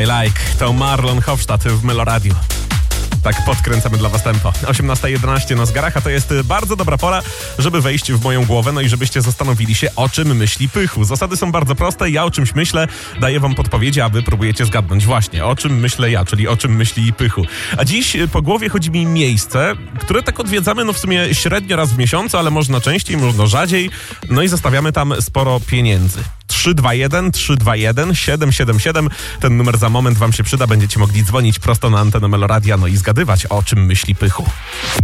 I Like. To Marlon Hofstadt w Meloradiu. Tak podkręcamy dla was tempo. 18:11 na zegarach, a to jest bardzo dobra pora, żeby wejść w moją głowę, no i żebyście zastanowili się, o czym myśli Pychu. Zasady są bardzo proste, ja o czymś myślę, daję wam podpowiedzi, a wy próbujecie zgadnąć właśnie, o czym myślę ja, czyli o czym myśli Pychu. A dziś po głowie chodzi mi miejsce, które tak odwiedzamy, no w sumie średnio raz w miesiącu, ale można częściej, można rzadziej, no i zostawiamy tam sporo pieniędzy. 321 777. Ten numer za moment wam się przyda. Będziecie mogli dzwonić prosto na antenę Meloradia, no i zgadywać, o czym myśli Pychu.